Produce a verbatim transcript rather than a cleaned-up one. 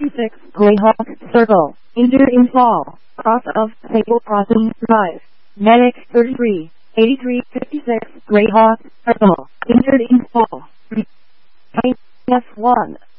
fifty-six, Greyhawk Circle, injured in fall, cross of Sable Crossing Drive. Medic thirty-three, eighty-three, fifty-six, Greyhawk Circle, injured in fall. F one.